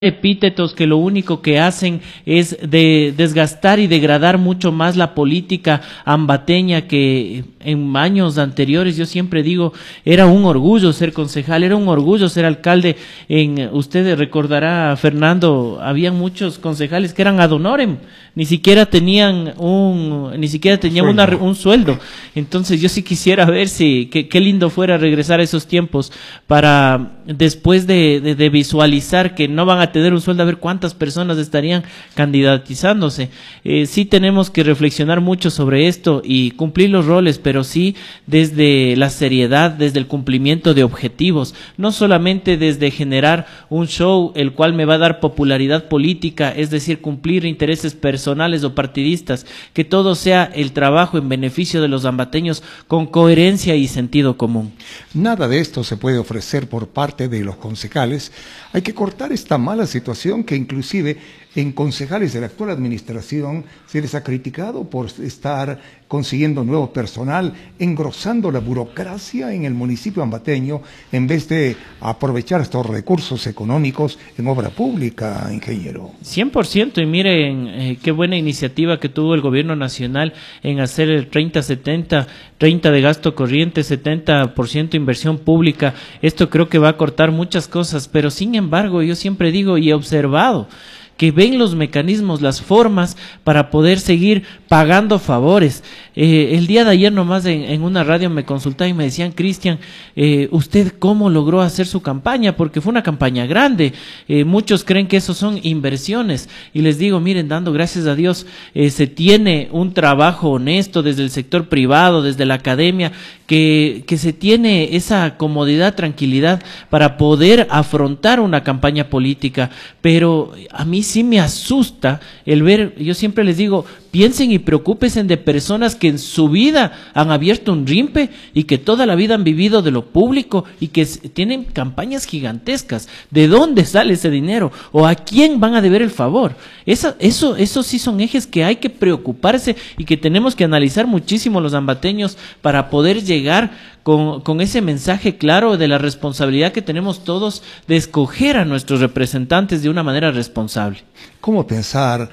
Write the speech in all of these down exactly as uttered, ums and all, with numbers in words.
epítetos que lo único que hacen es de desgastar y degradar mucho más la política ambateña, que en años anteriores, yo siempre digo, era un orgullo ser concejal, era un orgullo ser alcalde. En, usted recordará, Fernando, había muchos concejales que eran ad honorem, ni siquiera tenían un ni siquiera tenían una, un sueldo. Entonces yo sí quisiera ver si qué, qué lindo fuera regresar a esos tiempos para después de, de, de visualizar que no van a tener un sueldo, a ver cuántas personas estarían candidatizándose. Eh, sí tenemos que reflexionar mucho sobre esto y cumplir los roles, pero sí desde la seriedad, desde el cumplimiento de objetivos, no solamente desde generar un show el cual me va a dar popularidad política, es decir, cumplir intereses personales o partidistas, que todo sea el trabajo en beneficio de los ambateños con coherencia y sentido común. Nada de esto se puede ofrecer por parte de los concejales. Hay que cortar esta mala situación que inclusive en concejales de la actual administración se les ha criticado por estar consiguiendo nuevo personal, engrosando la burocracia en el municipio ambateño en vez de aprovechar estos recursos económicos en obra pública, ingeniero. cien por ciento, y miren eh, qué buena iniciativa que tuvo el gobierno nacional en hacer el treinta setenta, treinta de gasto corriente, setenta por ciento inversión pública. Esto creo que va a cortar muchas cosas, pero sin embargo yo siempre digo y he observado que ven los mecanismos, las formas para poder seguir pagando favores. Eh, el día de ayer nomás en, en una radio me consultaban y me decían, Cristian, eh, ¿usted cómo logró hacer su campaña? Porque fue una campaña grande. Eh, muchos creen que eso son inversiones. Y les digo, miren, dando gracias a Dios, eh, se tiene un trabajo honesto desde el sector privado, desde la academia, que, que se tiene esa comodidad, tranquilidad para poder afrontar una campaña política. Pero a mí sí me asusta el ver, yo siempre les digo, piensen y preocúpense de personas que en su vida han abierto un rimpe y que toda la vida han vivido de lo público y que tienen campañas gigantescas. ¿De dónde sale ese dinero? ¿O a quién van a deber el favor? Esa, eso, esos sí son ejes que hay que preocuparse y que tenemos que analizar muchísimo los ambateños para poder llegar Con, con ese mensaje claro de la responsabilidad que tenemos todos de escoger a nuestros representantes de una manera responsable. ¿Cómo pensar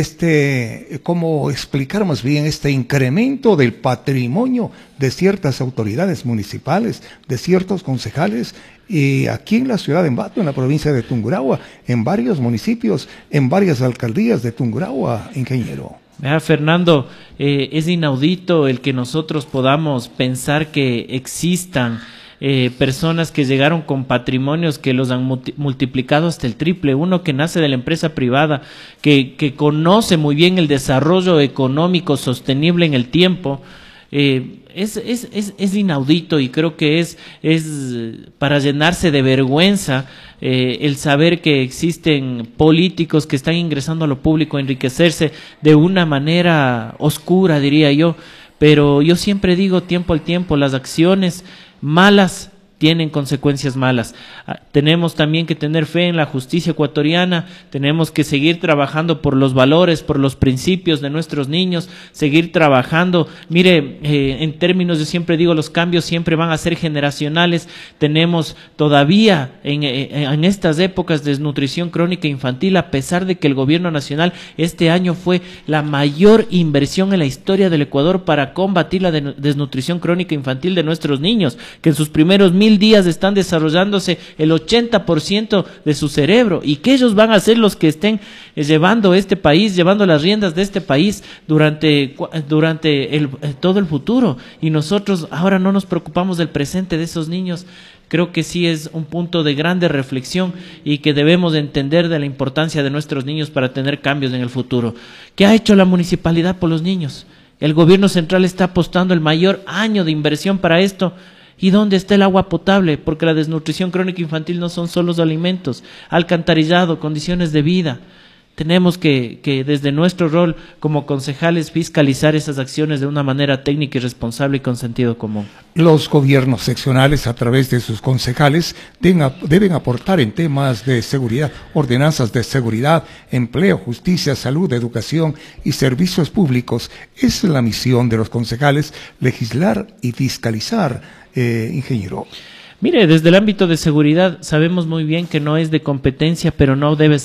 este, cómo explicar más bien este incremento del patrimonio de ciertas autoridades municipales, de ciertos concejales, y aquí en la ciudad de Ambato, en la provincia de Tungurahua, en varios municipios, en varias alcaldías de Tungurahua, ingeniero? Vea, Fernando, eh, es inaudito el que nosotros podamos pensar que existan eh, personas que llegaron con patrimonios que los han multi multiplicado hasta el triple. Uno que nace de la empresa privada, que, que conoce muy bien el desarrollo económico sostenible en el tiempo. Eh, es, es, es, es inaudito y creo que es, es para llenarse de vergüenza eh, el saber que existen políticos que están ingresando a lo público a enriquecerse de una manera oscura, diría yo. Pero yo siempre digo, tiempo al tiempo, las acciones malas tienen consecuencias malas. Ah, tenemos también que tener fe en la justicia ecuatoriana, tenemos que seguir trabajando por los valores, por los principios de nuestros niños, seguir trabajando. Mire, eh, en términos, yo siempre digo, los cambios siempre van a ser generacionales. Tenemos todavía en, en estas épocas desnutrición crónica infantil, a pesar de que el gobierno nacional este año fue la mayor inversión en la historia del Ecuador para combatir la desnutrición crónica infantil de nuestros niños, que en sus primeros mil días están desarrollándose el ochenta por ciento de su cerebro, y que ellos van a ser los que estén llevando este país, llevando las riendas de este país durante, durante el, todo el futuro, y nosotros ahora no nos preocupamos del presente de esos niños. Creo que sí es un punto de grande reflexión y que debemos entender de la importancia de nuestros niños para tener cambios en el futuro. ¿Qué ha hecho la municipalidad por los niños? El gobierno central está apostando el mayor año de inversión para esto. ¿Y dónde está el agua potable? Porque la desnutrición crónica infantil no son solo los alimentos, alcantarillado, condiciones de vida. Tenemos que, que desde nuestro rol como concejales fiscalizar esas acciones de una manera técnica y responsable y con sentido común. Los gobiernos seccionales, a través de sus concejales, deben, deben aportar en temas de seguridad, ordenanzas de seguridad, empleo, justicia, salud, educación y servicios públicos. Es la misión de los concejales, legislar y fiscalizar, eh, ingeniero. Mire, desde el ámbito de seguridad sabemos muy bien que no es de competencia, pero no debe